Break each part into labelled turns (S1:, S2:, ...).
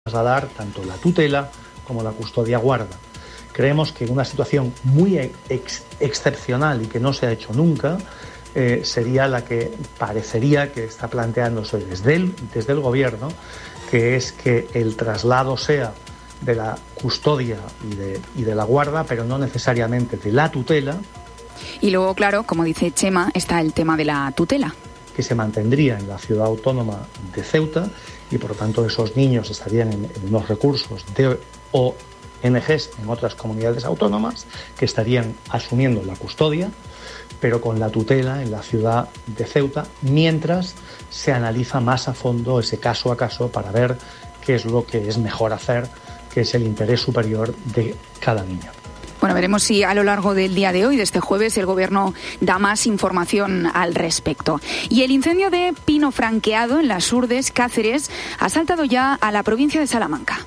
S1: trasladar tanto la tutela como la custodia guarda. Creemos que una situación muy excepcional y que no se ha hecho nunca sería la que parecería que está planteándose desde el Gobierno, que es que el traslado sea de la custodia y de la guarda, pero no necesariamente de la tutela.
S2: Y luego, claro, como dice Chema, está el tema de la tutela,
S1: que se mantendría en la ciudad autónoma de Ceuta y por lo tanto esos niños estarían en unos recursos de ONGs en otras comunidades autónomas que estarían asumiendo la custodia, pero con la tutela en la ciudad de Ceuta, mientras se analiza más a fondo ese caso a caso para ver qué es lo que es mejor hacer, que es el interés superior de cada niño.
S2: Bueno, veremos si a lo largo del día de hoy, de este jueves, el Gobierno da más información al respecto. Y el incendio de pino franqueado en Las Hurdes, Cáceres, ha saltado ya a la provincia de Salamanca.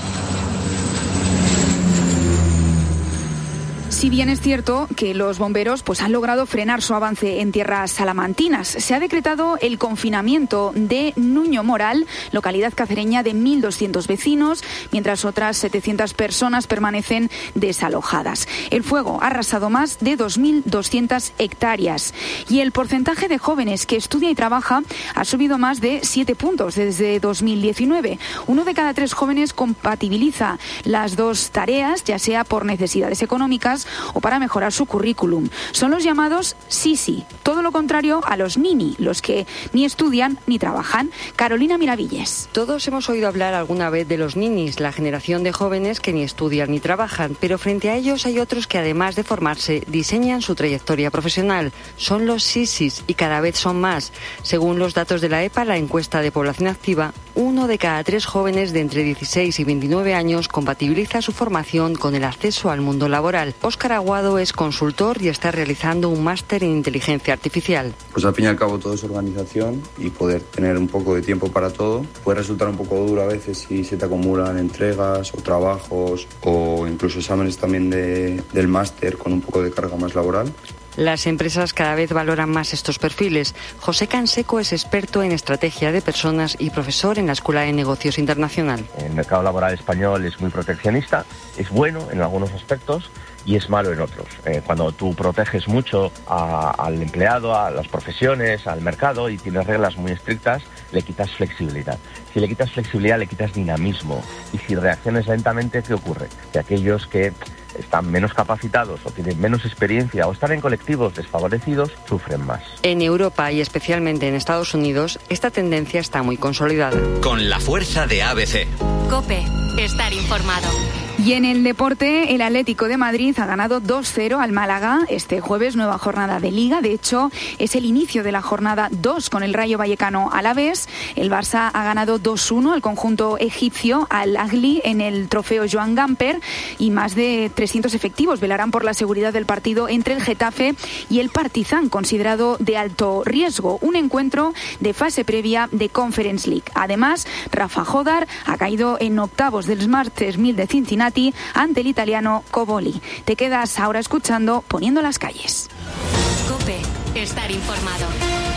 S2: Si bien es cierto que los bomberos han logrado frenar su avance en tierras salamantinas, se ha decretado el confinamiento de Nuño Moral, localidad cacereña de 1.200 vecinos, mientras otras 700 personas permanecen desalojadas. El fuego ha arrasado más de 2.200 hectáreas y el porcentaje de jóvenes que estudia y trabaja ha subido más de 7 puntos desde 2019. 1 de cada 3 jóvenes compatibiliza las dos tareas, ya sea por necesidades económicas o para mejorar su currículum. Son los llamados sisi, todo lo contrario a los nini, los que ni estudian ni trabajan. Carolina Miravilles.
S3: Todos hemos oído hablar alguna vez de los ninis, la generación de jóvenes que ni estudian ni trabajan, pero frente a ellos hay otros que además de formarse diseñan su trayectoria profesional. Son los sisis y cada vez son más. Según los datos de la EPA, la encuesta de población activa, 1 de cada 3 jóvenes de entre 16 y 29 años compatibiliza su formación con el acceso al mundo laboral. Óscar Aguado es consultor y está realizando un máster en inteligencia artificial.
S4: Pues al fin y al cabo todo es organización y poder tener un poco de tiempo para todo. Puede resultar un poco duro a veces si se te acumulan entregas o trabajos o incluso exámenes también del máster con un poco de carga más laboral.
S3: Las empresas cada vez valoran más estos perfiles. José Canseco es experto en estrategia de personas y profesor en la Escuela de Negocios Internacional.
S5: El mercado laboral español es muy proteccionista, es bueno en algunos aspectos y es malo en otros. Cuando tú proteges mucho al empleado, a las profesiones, al mercado y tienes reglas muy estrictas, le quitas flexibilidad. Si le quitas flexibilidad, le quitas dinamismo. Y si reacciones lentamente, ¿qué ocurre? Que aquellos que están menos capacitados o tienen menos experiencia o están en colectivos desfavorecidos, sufren más.
S3: En Europa y especialmente en Estados Unidos, esta tendencia está muy consolidada.
S6: Con la fuerza de ABC.
S7: COPE. Estar informado.
S2: Y en el deporte, el Atlético de Madrid ha ganado 2-0 al Málaga. Este jueves, nueva jornada de Liga. De hecho, es el inicio de la jornada 2 con el Rayo Vallecano Alavés. El Barça ha ganado 2-1 al conjunto egipcio, al Ahly, en el trofeo Joan Gamper. Y más de 300 efectivos velarán por la seguridad del partido entre el Getafe y el Partizan, considerado de alto riesgo. Un encuentro de fase previa de Conference League. Además, Rafa Jodar ha caído en octavos del Masters 1000 de Cincinnati ante el italiano Coboli. Te quedas ahora escuchando Poniendo las calles.
S7: COPE. Estar informado.